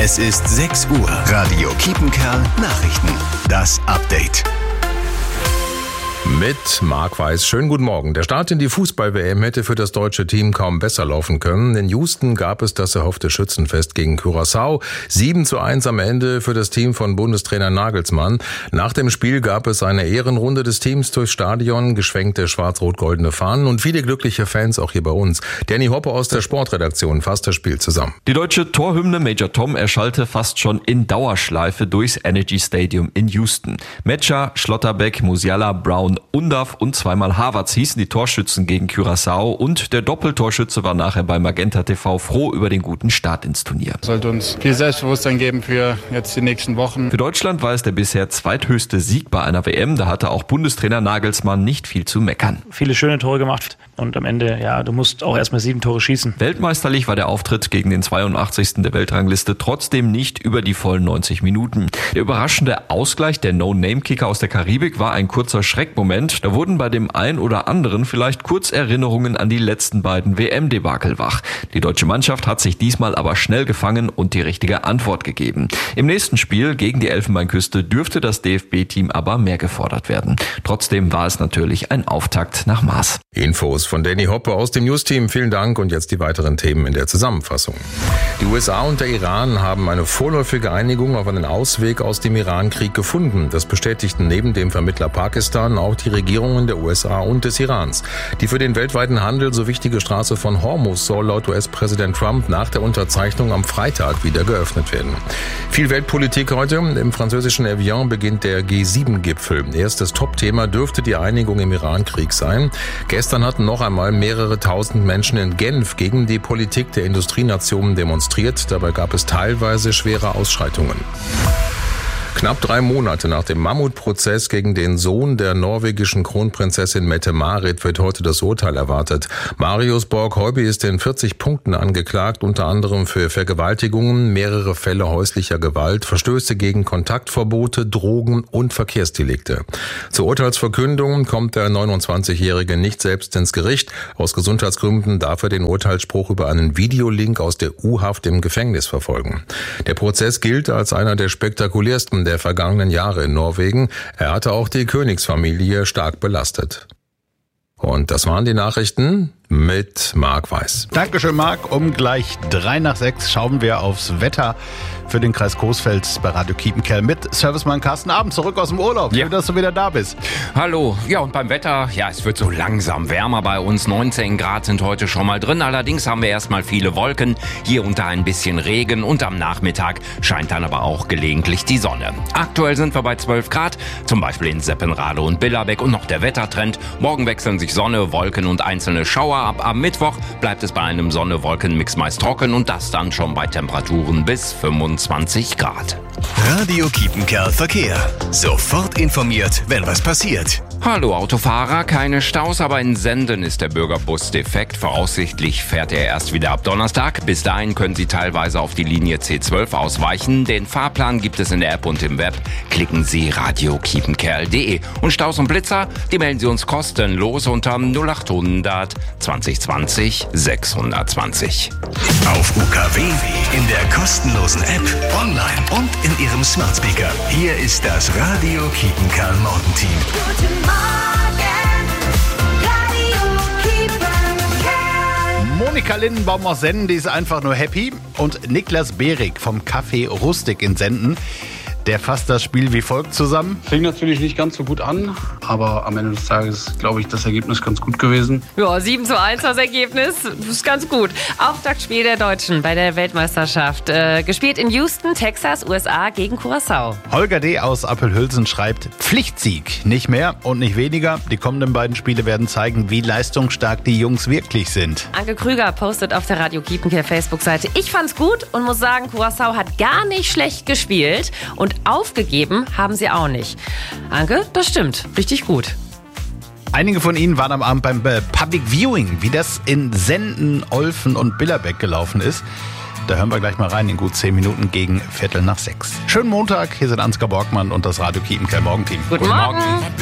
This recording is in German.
Es ist 6 Uhr. Radio Kiepenkerl Nachrichten. Das Update. Mit Marc Weiß. Schönen guten Morgen. Der Start in die Fußball-WM hätte für das deutsche Team kaum besser laufen können. In Houston gab es das erhoffte Schützenfest gegen Curaçao. 7:1 am Ende für das Team von Bundestrainer Nagelsmann. Nach dem Spiel gab es eine Ehrenrunde des Teams durchs Stadion, geschwenkte schwarz-rot-goldene Fahnen und viele glückliche Fans auch hier bei uns. Danny Hoppe aus der Sportredaktion fasst das Spiel zusammen. Die deutsche Torhymne Major Tom erschallte fast schon in Dauerschleife durchs Energy Stadium in Houston. Metscher, Schlotterbeck, Musiala, Brown, Undav und zweimal Havertz hießen die Torschützen gegen Curaçao und der Doppeltorschütze war nachher bei Magenta TV froh über den guten Start ins Turnier. Sollte uns viel Selbstbewusstsein geben für jetzt die nächsten Wochen. Für Deutschland war es der bisher zweithöchste Sieg bei einer WM. Da hatte auch Bundestrainer Nagelsmann nicht viel zu meckern. Viele schöne Tore gemacht und am Ende, du musst auch erstmal 7 Tore schießen. Weltmeisterlich war der Auftritt gegen den 82. der Weltrangliste trotzdem nicht über die vollen 90 Minuten. Der überraschende Ausgleich der No-Name-Kicker aus der Karibik war ein kurzer Schreckmoment. Da wurden bei dem einen oder anderen vielleicht kurz Erinnerungen an die letzten beiden WM-Debakel wach. Die deutsche Mannschaft hat sich diesmal aber schnell gefangen und die richtige Antwort gegeben. Im nächsten Spiel gegen die Elfenbeinküste dürfte das DFB-Team aber mehr gefordert werden. Trotzdem war es natürlich ein Auftakt nach Maß. Infos von Danny Hoppe aus dem News-Team. Vielen Dank und jetzt die weiteren Themen in der Zusammenfassung. Die USA und der Iran haben eine vorläufige Einigung auf einen Ausweg aus dem Iran-Krieg gefunden. Das bestätigten neben dem Vermittler Pakistan auch die Regierungen der USA und des Irans. Die für den weltweiten Handel so wichtige Straße von Hormuz soll laut US-Präsident Trump nach der Unterzeichnung am Freitag wieder geöffnet werden. Viel Weltpolitik heute. Im französischen Evian beginnt der G7-Gipfel. Erstes Topthema dürfte die Einigung im Iran-Krieg sein. Gestern hatten noch einmal mehrere tausend Menschen in Genf gegen die Politik der Industrienationen demonstriert. Dabei gab es teilweise schwere Ausschreitungen. Knapp 3 Monate nach dem Mammutprozess gegen den Sohn der norwegischen Kronprinzessin Mette-Marit wird heute das Urteil erwartet. Marius Borg-Heuby ist in 40 Punkten angeklagt, unter anderem für Vergewaltigungen, mehrere Fälle häuslicher Gewalt, Verstöße gegen Kontaktverbote, Drogen und Verkehrsdelikte. Zur Urteilsverkündung kommt der 29-Jährige nicht selbst ins Gericht. Aus Gesundheitsgründen darf er den Urteilsspruch über einen Videolink aus der U-Haft im Gefängnis verfolgen. Der Prozess gilt als einer der spektakulärsten der vergangenen Jahre in Norwegen. Er hatte auch die Königsfamilie stark belastet. Und das waren die Nachrichten mit Marc Weiß. Dankeschön, Marc. Um gleich 5:03 schauen wir aufs Wetter für den Kreis Coesfeld bei Radio Kiepenkerl mit Servicemann Carsten Abend zurück aus dem Urlaub. Schön, dass du wieder da bist. Hallo. Ja, und beim Wetter, es wird so langsam wärmer bei uns. 19 Grad sind heute schon mal drin. Allerdings haben wir erstmal viele Wolken, hier und da ein bisschen Regen und am Nachmittag scheint dann aber auch gelegentlich die Sonne. Aktuell sind wir bei 12 Grad, zum Beispiel in Seppenrade und Billerbeck und noch der Wettertrend. Morgen wechseln sich Sonne, Wolken und einzelne Schauer ab. Am Mittwoch bleibt es bei einem Sonne-Wolken-Mix meist trocken und das dann schon bei Temperaturen bis 25 Grad. Radio Kiepenkerl Verkehr. Sofort informiert, wenn was passiert. Hallo Autofahrer, keine Staus, aber in Senden ist der Bürgerbus defekt. Voraussichtlich fährt er erst wieder ab Donnerstag. Bis dahin können Sie teilweise auf die Linie C12 ausweichen. Den Fahrplan gibt es in der App und im Web. Klicken Sie radiokiepenkerl.de. Und Staus und Blitzer, die melden Sie uns kostenlos unter 0800 2020 620. Auf UKW, in der kostenlosen App, online und in Ihrem Smart Speaker. Hier ist das Radio Kiepenkerl Morgenteam. Guten Morgen, Radio Kiepenkerl. Monika Lindenbaum aus Senden, die ist einfach nur happy. Und Niklas Behrig vom Café Rustik in Senden, der fasst das Spiel wie folgt zusammen. Fing natürlich nicht ganz so gut an, aber am Ende des Tages, glaube ich, das Ergebnis ganz gut gewesen. Ja, 7:1 das Ergebnis. Das ist ganz gut. Auftaktspiel der Deutschen bei der Weltmeisterschaft. Gespielt in Houston, Texas, USA gegen Curaçao. Holger D. aus Appelhülsen schreibt, Pflichtsieg, nicht mehr und nicht weniger. Die kommenden beiden Spiele werden zeigen, wie leistungsstark die Jungs wirklich sind. Anke Krüger postet auf der Radio Kiepenkerl Facebook-Seite, ich fand's gut und muss sagen, Curaçao hat gar nicht schlecht gespielt und aufgegeben haben sie auch nicht. Anke, das stimmt. Richtig gut. Einige von Ihnen waren am Abend beim Public Viewing, wie das in Senden, Olfen und Billerbeck gelaufen ist. Da hören wir gleich mal rein in gut 10 Minuten gegen 5:45. Schönen Montag, hier sind Ansgar Borgmann und das Radio Kiepenkerl Morgenteam. Guten Morgen.